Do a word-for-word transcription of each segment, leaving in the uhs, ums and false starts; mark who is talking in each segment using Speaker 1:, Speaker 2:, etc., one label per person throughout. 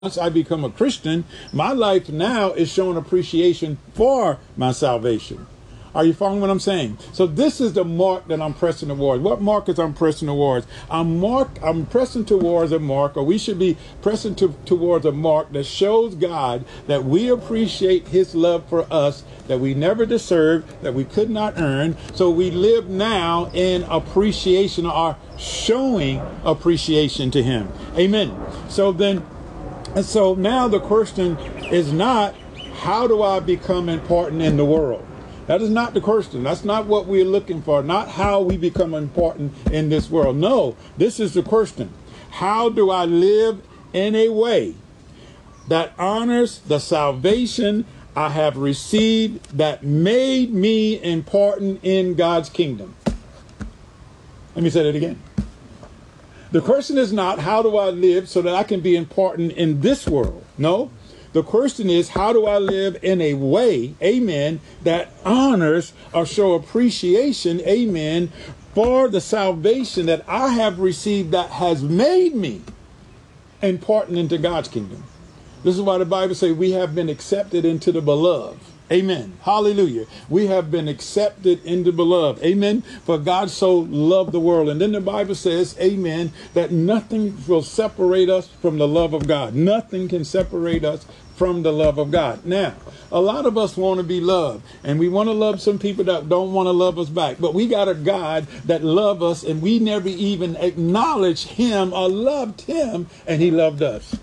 Speaker 1: Once I become a Christian, my life now is showing appreciation for my salvation. Are you following what I'm saying? So this is the mark that I'm pressing towards. What mark is I'm pressing towards? I'm mark. I'm pressing towards a mark, or we should be pressing to, towards a mark that shows God that we appreciate His love for us, that we never deserved, that we could not earn. So we live now in appreciation, or showing appreciation to Him. Amen. So then, and so now the question is not, how do I become important in the world? That is not the question. That's not what we're looking for. Not how we become important in this world. No, this is the question. How do I live in a way that honors the salvation I have received, that made me important in God's kingdom? Let me say that again. The question is not, how do I live so that I can be important in this world? No. The question is, how do I live in a way, amen, that honors or show appreciation, amen, for the salvation that I have received, that has made me important into God's kingdom. This is why the Bible says we have been accepted into the beloved. Amen. Hallelujah. We have been accepted in the beloved. Amen. For God so loved the world. And then the Bible says, amen, that nothing will separate us from the love of God. Nothing can separate us from the love of God. Now, a lot of us want to be loved, and we want to love some people that don't want to love us back. But we got a God that loves us, and we never even acknowledged Him or loved Him, and He loved us.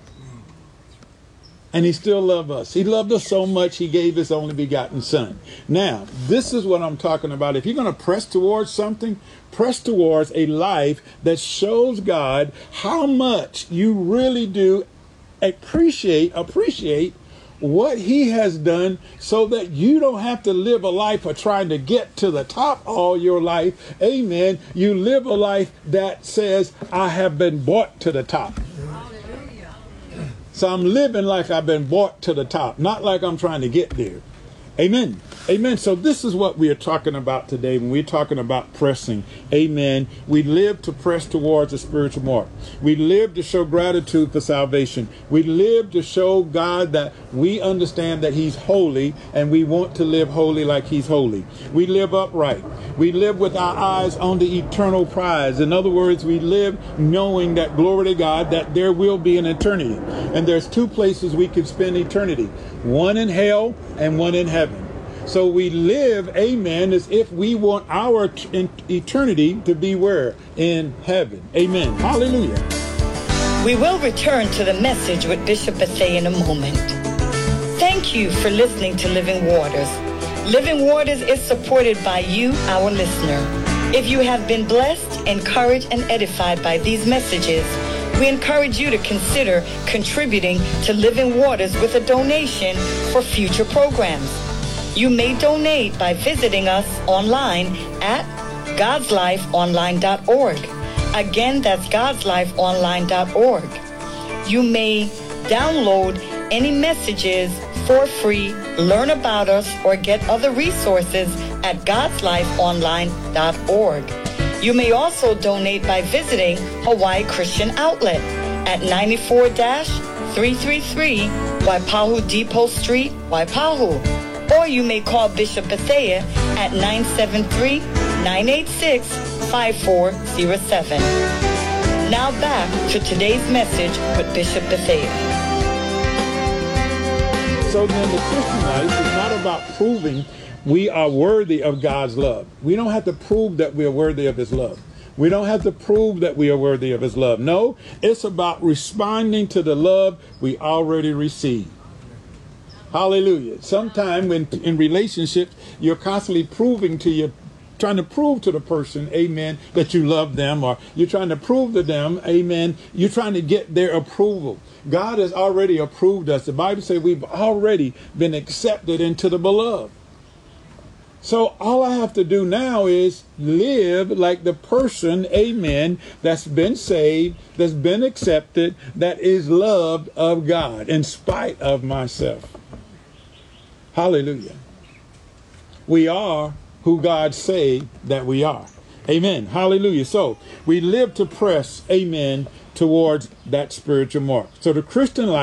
Speaker 1: And He still loved us. He loved us so much, He gave His only begotten Son. Now, this is what I'm talking about. If you're going to press towards something, press towards a life that shows God how much you really do appreciate, appreciate what He has done, so that you don't have to live a life of trying to get to the top all your life. Amen. You live a life that says, I have been brought to the top. So I'm living like I've been brought to the top, not like I'm trying to get there. Amen. Amen. So this is what we are talking about today when we're talking about pressing. Amen. We live to press towards a spiritual mark. We live to show gratitude for salvation. We live to show God that we understand that He's holy, and we want to live holy like He's holy. We live upright. We live with our eyes on the eternal prize. In other words, we live knowing that, glory to God, that there will be an eternity. And there's two places we can spend eternity. One in hell and one in heaven. So we live, amen, as if we want our t- eternity to be where? In heaven. Amen. Hallelujah.
Speaker 2: We will return to the message with Bishop Bethea in a moment. Thank you for listening to Living Waters. Living Waters is supported by you, our listener. If you have been blessed, encouraged, and edified by these messages, we encourage you to consider contributing to Living Waters with a donation for future programs. You may donate by visiting us online at gods life online dot org. Again, that's gods life online dot org. You may download any messages for free, learn about us, or get other resources at gods life online dot org. You may also donate by visiting Hawaii Christian Outlet at ninety-four three thirty-three Waipahu Depot Street, Waipahu. Or you may call Bishop Bethea at nine seven three, nine eight six, five four zero seven. Now back to today's message with Bishop Bethea.
Speaker 1: So then the Christian life is not about proving we are worthy of God's love. We don't have to prove that we are worthy of His love. We don't have to prove that we are worthy of His love. No, it's about responding to the love we already received. Hallelujah. Sometimes when in relationships, you're constantly proving to you, trying to prove to the person, amen, that you love them, or you're trying to prove to them, amen, you're trying to get their approval. God has already approved us. The Bible says we've already been accepted into the beloved. So all I have to do now is live like the person, amen, that's been saved, that's been accepted, that is loved of God in spite of myself. Hallelujah. We are who God say that we are. Amen. Hallelujah. So we live to press, amen, towards that spiritual mark. So the Christian life